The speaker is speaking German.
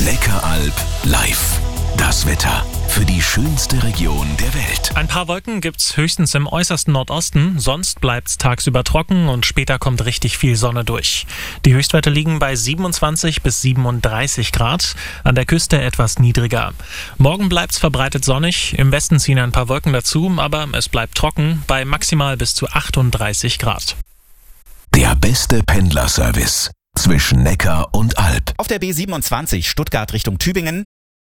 Neckaralb live. Das Wetter für die schönste Region der Welt. Ein paar Wolken gibt's höchstens im äußersten Nordosten, sonst bleibt's tagsüber trocken und später kommt richtig viel Sonne durch. Die Höchstwerte liegen bei 27 bis 37 Grad, an der Küste etwas niedriger. Morgen bleibt's verbreitet sonnig, im Westen ziehen ein paar Wolken dazu, aber es bleibt trocken bei maximal bis zu 38 Grad. Der beste Pendlerservice zwischen Neckar und Alb. Auf der B27 Stuttgart Richtung Tübingen